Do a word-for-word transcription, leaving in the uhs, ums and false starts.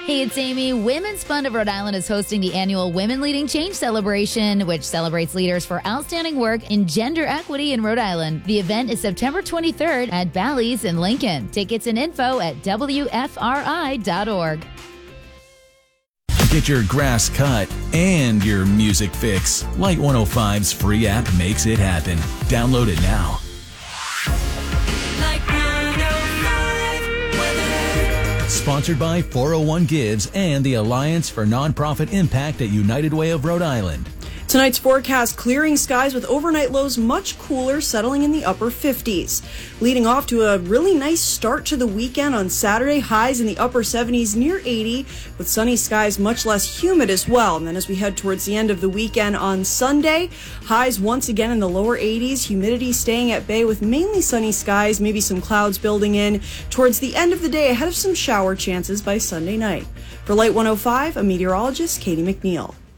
Hey, it's Amy. Women's Fund of Rhode Island is hosting the annual Women Leading Change celebration, which celebrates leaders for outstanding work in gender equity in Rhode Island. The event is September twenty-third at Bally's in Lincoln. Tickets and info at W F R I dot org. Get your grass cut and your music fix. Light one oh five's free app makes it happen. Download it now. Sponsored by four oh one Gives and the Alliance for Nonprofit Impact at United Way of Rhode Island. Tonight's forecast, clearing skies with overnight lows much cooler, settling in the upper fifties. Leading off to a really nice start to the weekend on Saturday, highs in the upper seventies near eighty, with sunny skies much less humid as well. And then as we head towards the end of the weekend on Sunday, highs once again in the lower eighties, humidity staying at bay with mainly sunny skies, maybe some clouds building in towards the end of the day ahead of some shower chances by Sunday night. For Light one oh five, a meteorologist, Katie McNeil.